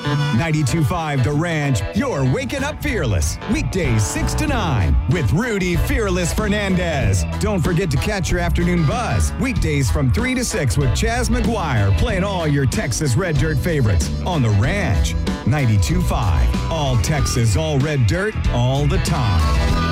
92.5 The Ranch, you're waking up fearless. Weekdays 6 to 9 with Rudy Fearless Fernandez. Don't forget to catch your afternoon buzz. Weekdays from 3 to 6 with Chaz McGuire playing all your Texas Red Dirt favorites on The Ranch. 92.5, all Texas, all red dirt, all the time.